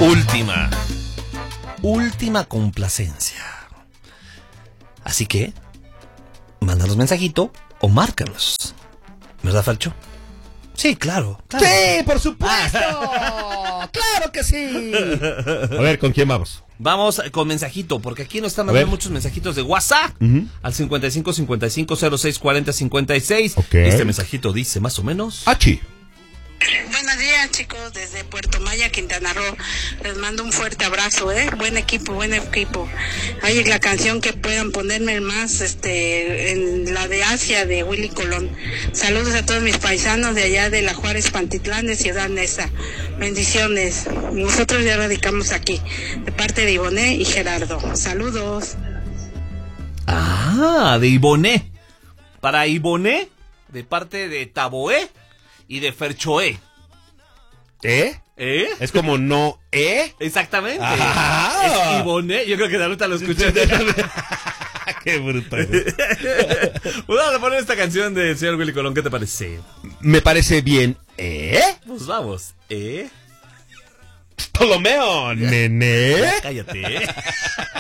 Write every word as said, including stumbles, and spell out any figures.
última, última complacencia. Así que, mándanos mensajito o márcanos. ¿Verdad, Fercho? Sí, claro, claro. Sí, por supuesto. Claro que sí. A ver, ¿con quién vamos? Vamos con mensajito, porque aquí nos están mandando muchos mensajitos de WhatsApp. Uh-huh. Al cincuenta y cinco cincuenta y cinco cero seis cuarenta cincuenta y seis. Okay. Este mensajito dice más o menos. Achi. Buenos días, chicos, desde Puerto Maya, Quintana Roo. Les mando un fuerte abrazo, ¿eh? Buen equipo, buen equipo. Hay la canción que puedan ponerme más, este, en la de Asia de Willy Colón. Saludos a todos mis paisanos de allá de La Juárez, Pantitlán, de Ciudad Neza. Bendiciones. Nosotros ya radicamos aquí, de parte de Ivoné y Gerardo. Saludos. Ah, de Ivoné. Para Ivoné, de parte de Taboé y de Ferchoé. ¿Eh? ¿Eh? Es como no, ¿eh? Exactamente. Ah. Es Ivoné. Yo creo que de ahorita lo escuché. Qué bruto. Vamos a poner esta canción del señor Willy Colón. ¿Qué te parece? Me parece bien. ¿Eh? Pues vamos. ¿Eh? Ptolomeo, nene. Cállate.